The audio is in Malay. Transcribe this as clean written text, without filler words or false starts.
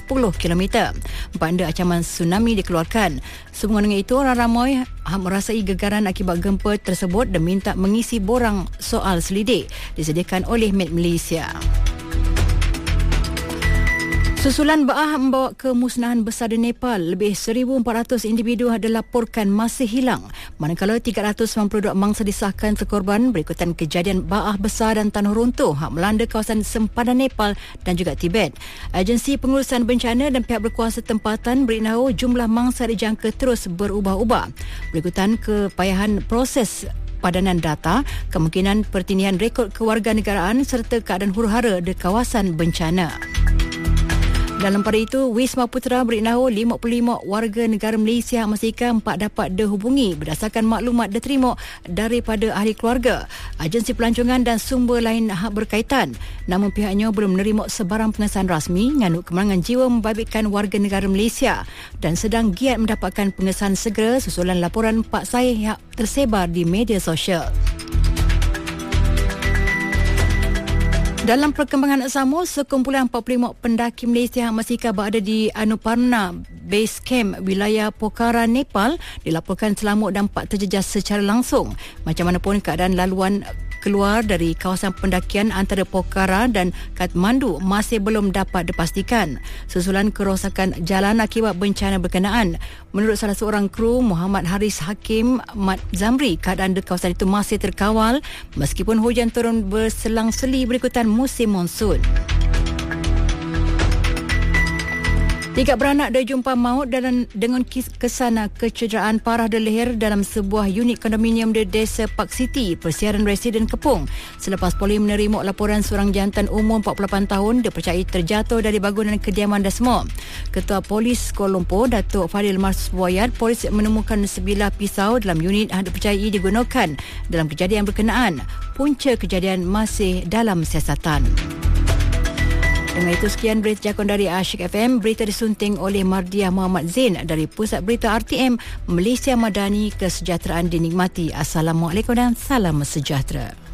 km. Banda ancaman tsunami dikeluarkan. Sehubungan dengan itu, orang ramai merasai gegaran akibat gempa tersebut dan minta mengisi borang soal selidik disediakan oleh Met Malaysia. Susulan Baah membawa kemusnahan besar di Nepal. Lebih 1,400 individu dilaporkan masih hilang, manakala 392 mangsa disahkan terkorban berikutan kejadian Baah besar dan tanah runtuh yang melanda kawasan sempadan Nepal dan juga Tibet. Agensi Pengurusan Bencana dan pihak berkuasa tempatan beritahu jumlah mangsa dijangka terus berubah-ubah berikutan kepayahan proses padanan data, kemungkinan pertindihan rekod kewarganegaraan serta keadaan huru-hara di kawasan bencana. Dalam pada itu, Wisma Putra beritahu 55 warga negara Malaysia masih empat dapat dihubungi berdasarkan maklumat diterima daripada ahli keluarga, agensi pelancongan dan sumber lain berkaitan. Namun pihaknya belum menerima sebarang pengesahan rasmi nganut kemenangan jiwa membabitkan warga negara Malaysia dan sedang giat mendapatkan pengesahan segera susulan laporan Pak Sai yang tersebar di media sosial. Dalam perkembangan sama, sekumpulan 45 pendaki Malaysia yang masih berada di Annapurna Base Camp wilayah Pokhara, Nepal dilaporkan selamat dan tak terjejas secara langsung. Macam mana pun keadaan laluan keluar dari kawasan pendakian antara Pokhara dan Kathmandu masih belum dapat dipastikan susulan kerosakan jalan akibat bencana berkenaan. Menurut salah seorang kru, Muhammad Haris Hakim Mat Zamri, keadaan di kawasan itu masih terkawal meskipun hujan turun berselang-seli berikutan musim monsun. 3 beranak dijumpa maut dengan kesan kecederaan parah di leher dalam sebuah unit kondominium di Desa Park City, Persiaran Residen Kepung. Selepas polis menerima laporan seorang jantan umur 48 tahun dipercayai terjatuh dari bangunan kediaman Dasmo. Ketua Polis Kuala Lumpur, Datuk Fadil Marswayat, polis menemukan sebilah pisau dalam unit yang dipercayai digunakan dalam kejadian berkenaan. Punca kejadian masih dalam siasatan. Dengan itu sekian berita jakun dari Asyik FM. Berita disunting oleh Mardiah Muhammad Zain dari Pusat Berita RTM. Malaysia Madani, kesejahteraan dinikmati. Assalamualaikum dan salam sejahtera.